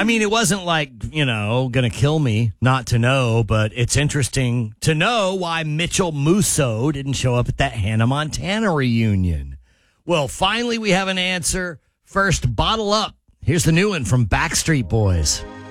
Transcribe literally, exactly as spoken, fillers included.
I mean, it wasn't like, you know, going to kill me not to know, but it's interesting to know why Mitchell Musso didn't show up at that Hannah Montana reunion. Well, finally we have an answer. First, Bottle Up. Here's the new one from Backstreet Boys.